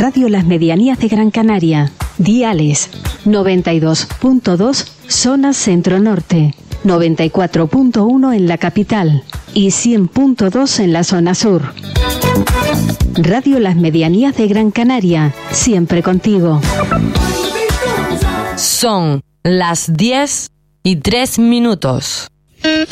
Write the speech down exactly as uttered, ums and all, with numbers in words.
Radio Las Medianías de Gran Canaria. Diales noventa y dos punto dos zona centro-norte, noventa y cuatro punto uno en la capital y cien punto dos en la zona sur. Radio Las Medianías de Gran Canaria, siempre contigo. Son las diez y tres minutos.